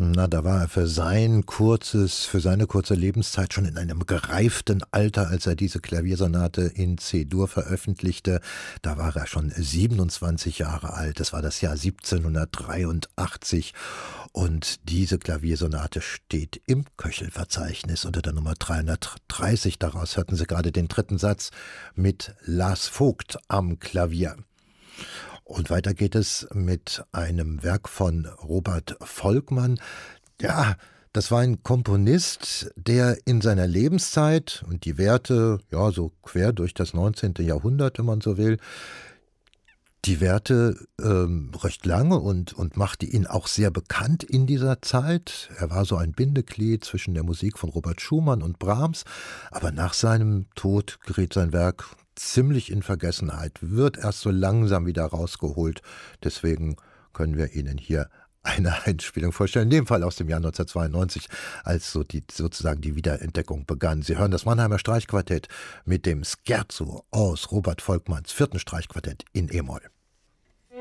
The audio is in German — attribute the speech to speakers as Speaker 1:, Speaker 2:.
Speaker 1: Na, da war er für seine kurze Lebenszeit schon in einem gereiften Alter, als er diese Klaviersonate in C-Dur veröffentlichte. Da war er schon 27 Jahre alt. Das war das Jahr 1783. Und diese Klaviersonate steht im Köchel-Verzeichnis unter der Nummer 330. Daraus hörten Sie gerade den dritten Satz mit Lars Vogt am Klavier. Und weiter geht es mit einem Werk von Robert Volkmann. Ja, das war ein Komponist, der in seiner Lebenszeit und die Werte, ja, so quer durch das 19. Jahrhundert, wenn man so will, die Werte recht lange und machte ihn auch sehr bekannt in dieser Zeit. Er war so ein Bindeglied zwischen der Musik von Robert Schumann und Brahms, aber nach seinem Tod geriet sein Werk ziemlich in Vergessenheit, wird erst so langsam wieder rausgeholt. Deswegen können wir Ihnen hier eine Einspielung vorstellen, in dem Fall aus dem Jahr 1992, als sozusagen die Wiederentdeckung begann. Sie hören das Mannheimer Streichquartett mit dem Scherzo aus Robert Volkmanns vierten Streichquartett in E-Moll.